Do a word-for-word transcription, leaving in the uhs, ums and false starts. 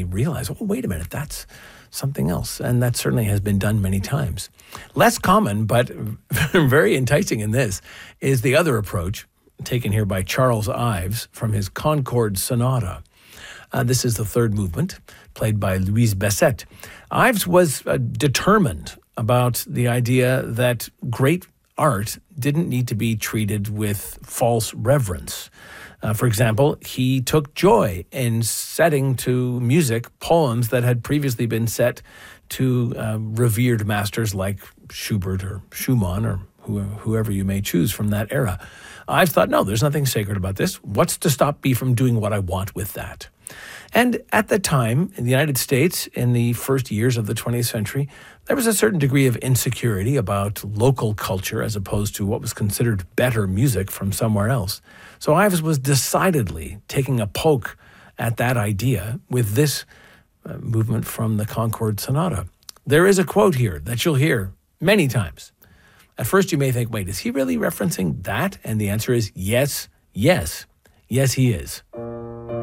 realize, oh, wait a minute, that's something else. And that certainly has been done many times. Less common, but very enticing in this, is the other approach taken here by Charles Ives from his Concord Sonata. Uh, this is the third movement, played by Louise Bessette. Ives was uh, determined about the idea that great art didn't need to be treated with false reverence. Uh, for example, he took joy in setting to music poems that had previously been set to uh, revered masters like Schubert or Schumann or who, whoever you may choose from that era. Ives thought, no, there's nothing sacred about this. What's to stop me from doing what I want with that? And at the time, in the United States, in the first years of the twentieth century, there was a certain degree of insecurity about local culture as opposed to what was considered better music from somewhere else. So Ives was decidedly taking a poke at that idea with this uh, movement from the Concord Sonata. There is a quote here that you'll hear many times. At first you may think, wait, is he really referencing that? And the answer is yes, yes, yes he is.